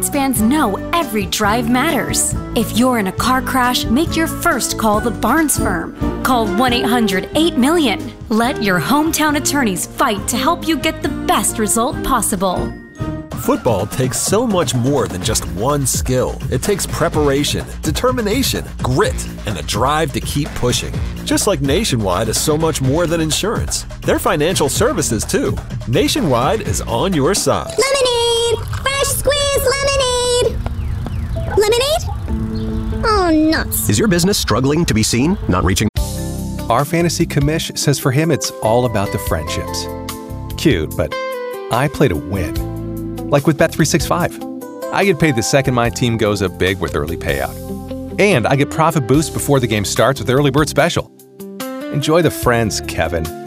sports fans know every drive matters. If you're in a car crash, make your first call the Barnes Firm. Call 1-800-8-MILLION. Let your hometown attorneys fight to help you get the best result possible. Football takes so much more than just one skill. It takes preparation, determination, grit, and a drive to keep pushing. Just like Nationwide is so much more than insurance. They're financial services too. Nationwide is on your side. Lemonade! Fresh squeezed lemonade! Lemonade? Oh, nuts. Is your business struggling to be seen? Not reaching? Our fantasy commish says for him it's all about the friendships. Cute, but I play to win. Like with Bet365. I get paid the second my team goes up big with early payout. And I get profit boosts before the game starts with Early Bird Special. Enjoy the friends, Kevin.